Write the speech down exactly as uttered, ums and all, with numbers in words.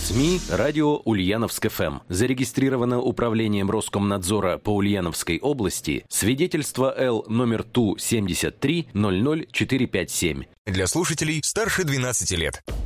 СМИ «Радио Ульяновск-ФМ». Зарегистрировано Управлением Роскомнадзора по Ульяновской области. Свидетельство Л номер Ту семьдесят три ноль ноль четыре пять семь. Для слушателей старше двенадцати лет.